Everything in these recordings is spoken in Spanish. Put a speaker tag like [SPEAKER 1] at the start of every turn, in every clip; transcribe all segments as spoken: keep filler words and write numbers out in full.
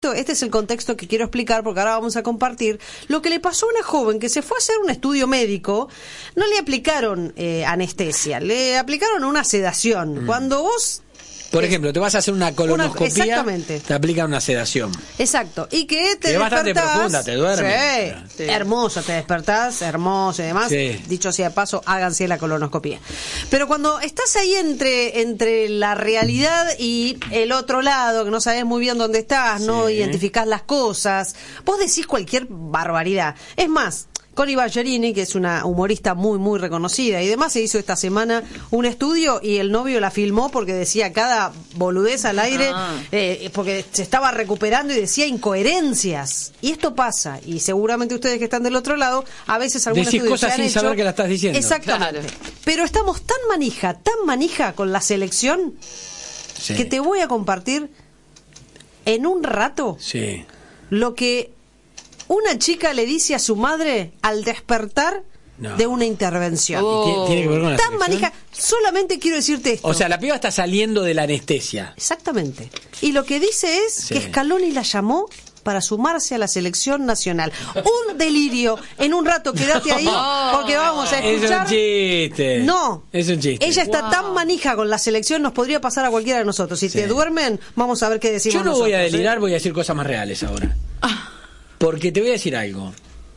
[SPEAKER 1] esto, este es el contexto que quiero explicar, porque ahora vamos a compartir lo que le pasó a una joven que se fue a hacer un estudio médico. No le aplicaron eh, anestesia, le aplicaron una sedación. Mm. Cuando vos...
[SPEAKER 2] Por ejemplo, te vas a hacer una colonoscopia, una,
[SPEAKER 1] exactamente.
[SPEAKER 2] Te aplican una sedación.
[SPEAKER 1] Exacto. Y que te
[SPEAKER 2] es bastante
[SPEAKER 1] despertás,
[SPEAKER 2] profunda, te duermes.
[SPEAKER 1] Sí, sí. Hermoso, te despertás, hermoso y demás. Sí. Dicho sea de paso, háganse la colonoscopia. Pero cuando estás ahí entre entre la realidad y el otro lado, que no sabes muy bien dónde estás, sí. no identificás las cosas, vos decís cualquier barbaridad. Es más, Connie Ballerini, que es una humorista muy, muy reconocida y demás, se hizo esta semana un estudio y el novio la filmó porque decía cada boludez al aire, ah. eh, porque se estaba recuperando y decía incoherencias. Y esto pasa, y seguramente ustedes que están del otro lado, a veces algún
[SPEAKER 2] decís
[SPEAKER 1] estudio
[SPEAKER 2] cosas
[SPEAKER 1] se han
[SPEAKER 2] sin
[SPEAKER 1] hecho,
[SPEAKER 2] saber que la estás diciendo.
[SPEAKER 1] Exactamente. Claro. Pero estamos tan manija, tan manija con la selección, sí. que te voy a compartir en un rato
[SPEAKER 2] sí.
[SPEAKER 1] lo que una chica le dice a su madre al despertar no. de una intervención.
[SPEAKER 2] Oh. ¿Tiene que ver con la
[SPEAKER 1] Tan
[SPEAKER 2] selección?
[SPEAKER 1] manija, solamente quiero decirte esto.
[SPEAKER 2] O sea, la piba está saliendo de la anestesia.
[SPEAKER 1] Exactamente. Y lo que dice es sí. que Scaloni la llamó para sumarse a la selección nacional. Un delirio. En un rato quédate ahí porque vamos a escuchar.
[SPEAKER 2] Es un chiste.
[SPEAKER 1] No.
[SPEAKER 2] Es un chiste.
[SPEAKER 1] Ella está
[SPEAKER 3] wow.
[SPEAKER 1] tan manija con la selección, nos podría pasar a cualquiera de nosotros. Si sí. te duermen, vamos a ver qué decimos
[SPEAKER 2] Yo no
[SPEAKER 1] nosotros,
[SPEAKER 2] voy a delirar,
[SPEAKER 1] ¿eh?
[SPEAKER 2] voy a decir cosas más reales ahora.
[SPEAKER 3] Ah.
[SPEAKER 2] Porque te voy a decir algo.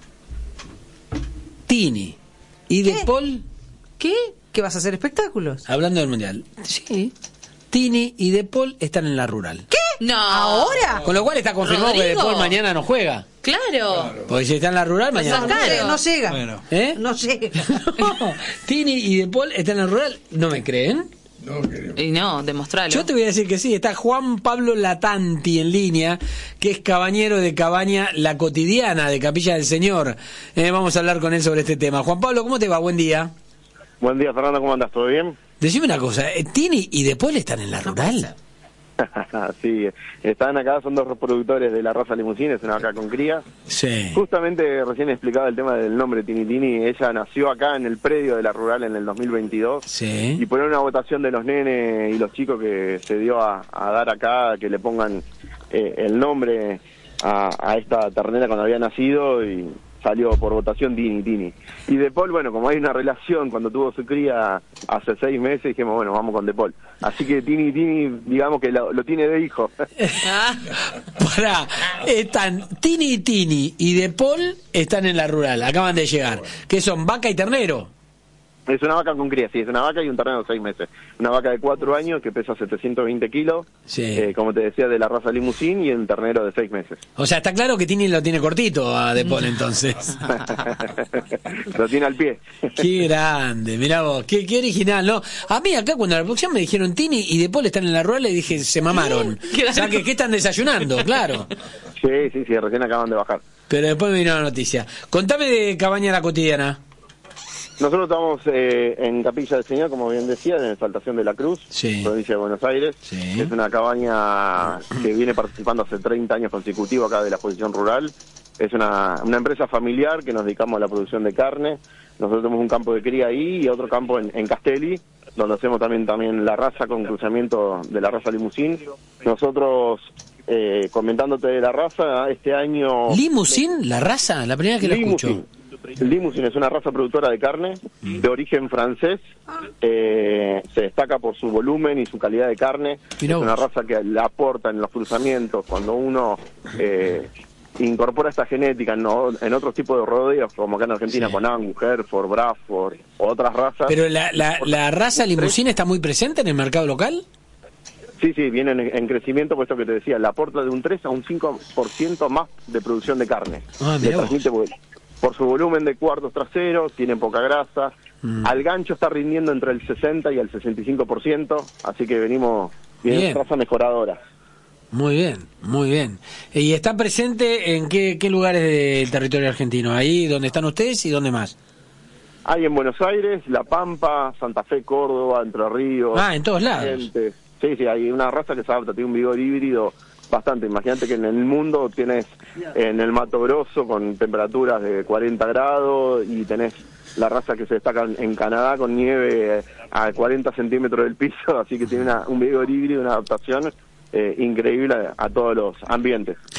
[SPEAKER 2] Tini y De Paul.
[SPEAKER 1] ¿Qué? ¿Que vas a hacer espectáculos?
[SPEAKER 2] Hablando del mundial. Sí. Tini y De Paul están en la rural.
[SPEAKER 1] ¿Qué?
[SPEAKER 3] No.
[SPEAKER 1] ¿Ahora?
[SPEAKER 2] Con lo cual está confirmado
[SPEAKER 3] Rodrigo.
[SPEAKER 2] que De Paul mañana no juega.
[SPEAKER 3] Claro. claro.
[SPEAKER 2] Porque si está en la rural, mañana
[SPEAKER 1] no,
[SPEAKER 2] no juega.
[SPEAKER 1] no llega.
[SPEAKER 2] Bueno. ¿Eh?
[SPEAKER 1] No llega.
[SPEAKER 2] No. Tini y De Paul están en la rural. ¿No me creen?
[SPEAKER 4] No, queremos.
[SPEAKER 3] Y no, demostralo.
[SPEAKER 2] Yo te voy a decir que sí, está Juan Pablo Latanti en línea, que es cabañero de Cabaña La Cotidiana de Capilla del Señor. Eh, vamos a hablar con él sobre este tema. Juan Pablo, ¿cómo te va? Buen día.
[SPEAKER 5] Buen día, Fernando, ¿cómo andas? ¿Todo bien?
[SPEAKER 2] Decime una cosa, ¿eh, Tini y De Paul están en la rural?
[SPEAKER 5] Sí, están acá, son dos reproductores de la raza Limusín, es una vaca con cría.
[SPEAKER 2] Sí.
[SPEAKER 5] Justamente recién explicaba el tema del nombre Tini Tini, ella nació acá en el predio de la rural en el dos mil veintidós.
[SPEAKER 2] Sí.
[SPEAKER 5] Y por una votación de los nenes y los chicos que se dio a, a dar acá, que le pongan eh, el nombre a, a esta ternera cuando había nacido, y salió por votación Tini Tini. Y De Paul, bueno, como hay una relación, cuando tuvo su cría hace seis meses, dijimos, bueno, vamos con De Paul. Así que Tini Tini, digamos que lo, lo tiene de hijo.
[SPEAKER 2] Pará, están Tini Tini y De Paul están en la rural, acaban de llegar. ¿Qué son, vaca y ternero?
[SPEAKER 5] Es una vaca con cría, sí, es una vaca y un ternero de seis meses. Una vaca de cuatro años que pesa setecientos veinte kilos,
[SPEAKER 2] sí.
[SPEAKER 5] eh, como te decía, de la raza Limusín, y un ternero de seis meses.
[SPEAKER 2] O sea, está claro que Tini lo tiene cortito a De Paul, entonces.
[SPEAKER 5] Lo tiene al pie.
[SPEAKER 2] Qué grande, mirá vos, qué, qué original, ¿no? A mí acá cuando la producción me dijeron Tini y De Paul están en la rural, le dije, se mamaron. O sea, que ¿qué están desayunando? Claro.
[SPEAKER 5] Sí, sí, sí, recién acaban de bajar.
[SPEAKER 2] Pero después me vino la noticia. Contame de Cabaña La Cotidiana.
[SPEAKER 5] Nosotros estamos eh, en Capilla del Señor, como bien decía, en Exaltación de la Cruz,
[SPEAKER 2] sí.
[SPEAKER 5] provincia de Buenos Aires.
[SPEAKER 2] Sí.
[SPEAKER 5] Es una cabaña que viene participando hace treinta años consecutivos acá de la exposición rural. Es una, una empresa familiar que nos dedicamos a la producción de carne. Nosotros tenemos un campo de cría ahí y otro campo en, en Castelli, donde hacemos también, también la raza con cruzamiento de la raza Limusín. Nosotros, eh, comentándote de la raza, este año...
[SPEAKER 2] ¿Limusín? ¿La raza? La primera que la escucho.
[SPEAKER 5] Limusín es una raza productora de carne de origen francés, eh, se destaca por su volumen y su calidad de carne.
[SPEAKER 2] Mirá
[SPEAKER 5] es una
[SPEAKER 2] vos.
[SPEAKER 5] raza que le aporta en los cruzamientos cuando uno eh, incorpora esta genética en, en otros tipos de rodeos, como acá en Argentina, sí. con Angus, Hereford, Bradford o otras razas.
[SPEAKER 2] Pero la, la, la raza Limusín está muy presente en el mercado local.
[SPEAKER 5] Sí, sí, viene en, en crecimiento, por esto que te decía, le aporta de un tres a un cinco por ciento más de producción de carne.
[SPEAKER 2] Ah,
[SPEAKER 5] le transmite por, por su volumen de cuartos traseros, tiene poca grasa. Mm. Al gancho está rindiendo entre el sesenta y el sesenta y cinco por ciento, así que venimos bien, raza mejoradora.
[SPEAKER 2] Muy bien, muy bien. ¿Y está presente en qué, qué lugares del territorio argentino? ¿Ahí donde están ustedes y dónde más?
[SPEAKER 5] Hay en Buenos Aires, La Pampa, Santa Fe, Córdoba, Entre Ríos.
[SPEAKER 2] Ah, en todos lados.
[SPEAKER 5] Gente. Sí, sí, hay una raza que se adapta, tiene un vigor híbrido bastante. Imagínate que en el mundo tienes en el Mato Grosso con temperaturas de cuarenta grados y tenés la raza que se destaca en Canadá con nieve a cuarenta centímetros del piso, así que tiene una, un vigor híbrido, una adaptación eh, increíble a, a todos los ambientes.